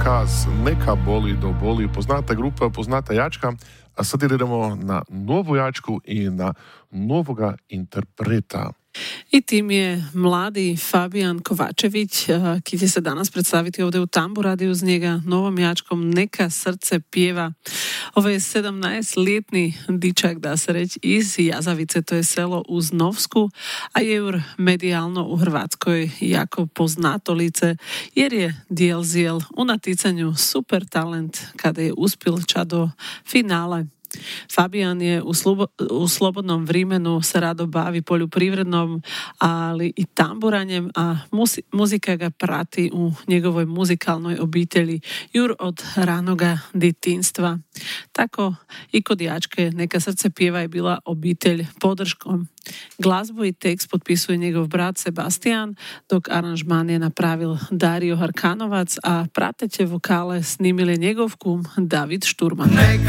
Kaz, Neka boli do boli, poznata grupa, poznata jačka, a sad idemo na novu jačku i na novoga interpreta. I tim je mladi Fabijan Kovačević, ki će se danas predstaviti ovdje u Tambu, radi uz njega novom jačkom Neka srce pjeva. Ovo je 17-letni dičak, da se reći, iz Jazavice, to je selo uz Novsku, a je medijalno u Hrvatskoj jako poznato lice, jer je dijelzijel u naticanju Super talent kada je uspjel ča do finale. Fabijan je u slobodnom vremenu se rado bavi poljoprivrednom, ali i tamburanjem, a muzika ga prati u njegovoj muzikalnoj obitelji jur od ranoga djetinjstva. Tako i kod jačke Neka srce pjeva je bila obitelj podrškom. Glazbu i tekst potpisuje njegov brat Sebastian, dok aranžman je napravil Dario Harkanovac, a prateće vokale snimil je njegov kum David Šturman.